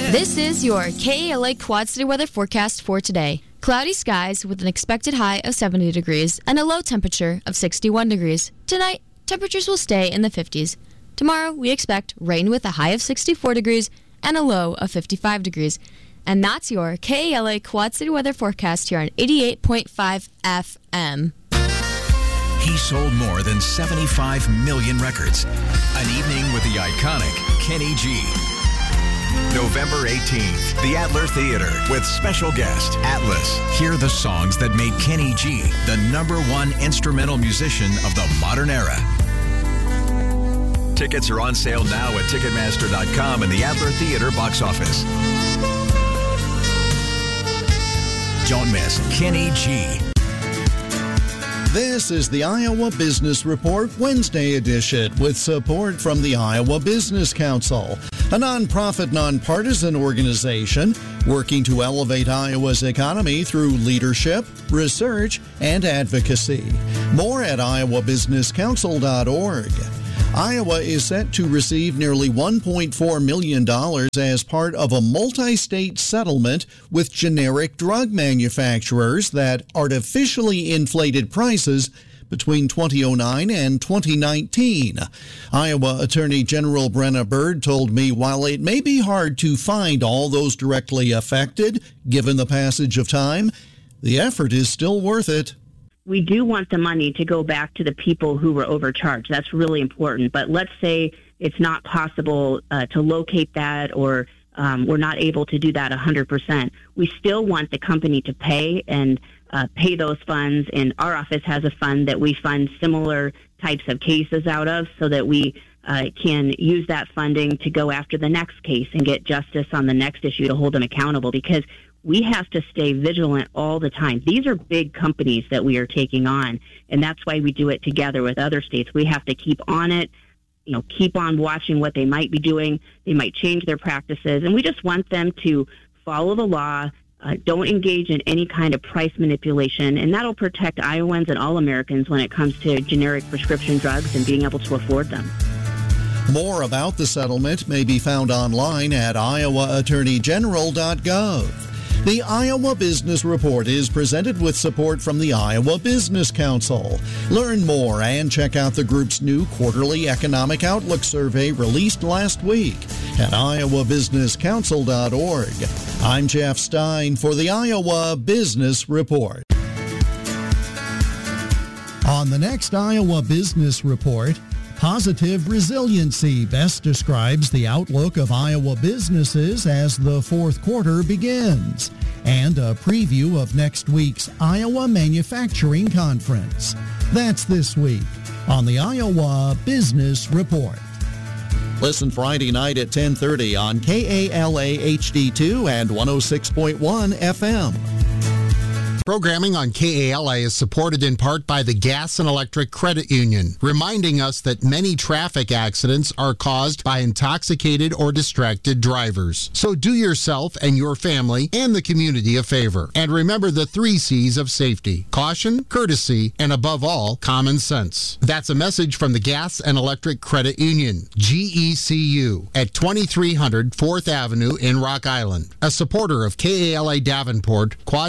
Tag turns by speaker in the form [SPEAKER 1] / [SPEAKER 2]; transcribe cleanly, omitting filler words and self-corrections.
[SPEAKER 1] This is your KALA Quad City weather forecast for today. Cloudy skies with an expected high of 70 degrees and a low temperature of 61 degrees. Tonight, temperatures will stay in the 50s. Tomorrow, we expect rain with a high of 64 degrees and a low of 55 degrees. And that's your KALA Quad City weather forecast here on 88.5 FM.
[SPEAKER 2] He sold more than 75 million records. An evening with the iconic Kenny G. November 18th, the Adler Theater with special guest Atlas. Hear the songs that made Kenny G the #1 instrumental musician of the modern era. Tickets are on sale now at Ticketmaster.com and the Adler Theater box office. Don't miss Kenny G.
[SPEAKER 3] This is the Iowa Business Report Wednesday edition with support from the Iowa Business Council, a nonprofit, nonpartisan organization working to elevate Iowa's economy through leadership, research, and advocacy. More at iowabusinesscouncil.org. Iowa is set to receive nearly $1.4 million as part of a multi-state settlement with generic drug manufacturers that artificially inflated prices between 2009 and 2019. Iowa Attorney General Brenna Bird told me while it may be hard to find all those directly affected, given the passage of time, the effort is still worth it.
[SPEAKER 4] We do want the money to go back to the people who were overcharged. That's really important. But let's say it's not possible to locate that, or we're not able to do that 100%. We still want the company to pay and pay those funds. And our office has a fund that we fund similar types of cases out of so that we can use that funding to go after the next case and get justice on the next issue to hold them accountable, because we have to stay vigilant all the time. These are big companies that we are taking on, and that's why we do it together with other states. We have to keep on it, keep on watching what they might be doing. They might change their practices, and we just want them to follow the law, don't engage in any kind of price manipulation, and that'll protect Iowans and all Americans when it comes to generic prescription drugs and being able to afford them.
[SPEAKER 3] More about the settlement may be found online at iowaattorneygeneral.gov. The Iowa Business Report is presented with support from the Iowa Business Council. Learn more and check out the group's new quarterly economic outlook survey released last week at iowabusinesscouncil.org. I'm Jeff Stein for the Iowa Business Report. On the next Iowa Business Report, positive resiliency best describes the outlook of Iowa businesses as the fourth quarter begins, and a preview of next week's Iowa Manufacturing Conference. That's this week on the Iowa Business Report. Listen Friday night at 10:30 on KALA HD2 and 106.1 FM.
[SPEAKER 5] Programming on KALA is supported in part by the Gas and Electric Credit Union, reminding us that many traffic accidents are caused by intoxicated or distracted drivers. So do yourself and your family and the community a favor. And remember the 3 C's of safety: caution, courtesy, and above all, common sense. That's a message from the Gas and Electric Credit Union, GECU, at 2300 4th Avenue in Rock Island. A supporter of KALA Davenport, Quad